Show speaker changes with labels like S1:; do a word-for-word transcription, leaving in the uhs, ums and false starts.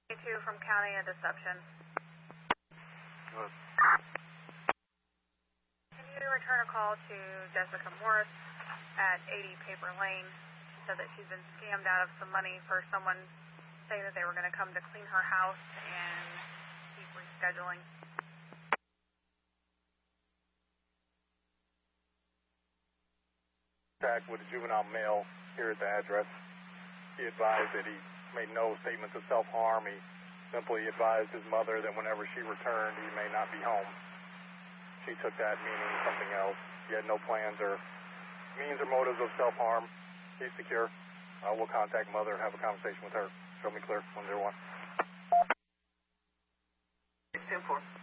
S1: two from County of Deception.
S2: Good.
S1: Can you return a call to Jessica Morris at eighty Paper Lane? She said that she's been scammed out of some money for someone saying that they were going to come to clean her house and keep rescheduling.
S2: Contact with the juvenile male here at the address. He advised that he made no statements of self-harm. He simply advised his mother that whenever she returned, he may not be home. She took that meaning something else. He had no plans or means or motives of self-harm. He's secure. Uh, we'll contact mother and have a conversation with her. Show me clear, one zero one.
S3: ten four.